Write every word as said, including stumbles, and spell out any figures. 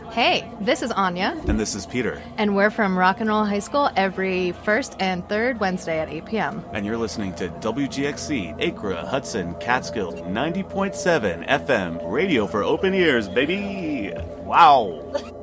Hey, this is Anya. And this is Peter. And we're from Rock and Roll High School every first and third Wednesday at eight p.m. And you're listening to W G X C, Acra, Hudson, Catskill, ninety point seven F M, radio for open ears, baby. Wow.